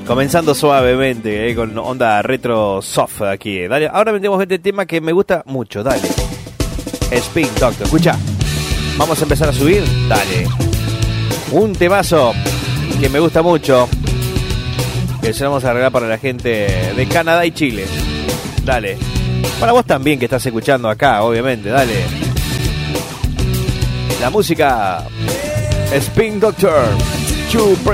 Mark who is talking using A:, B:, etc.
A: Comenzando suavemente, con onda retro soft aquí. Dale, ahora vendemos este tema que me gusta mucho, dale. Spin Doctor, escucha. Vamos a empezar a subir, dale. Un temazo que me gusta mucho, que se lo vamos a regalar para la gente de Canadá y Chile. Dale. Para vos también que estás escuchando acá, obviamente, dale. La música Spin Doctor.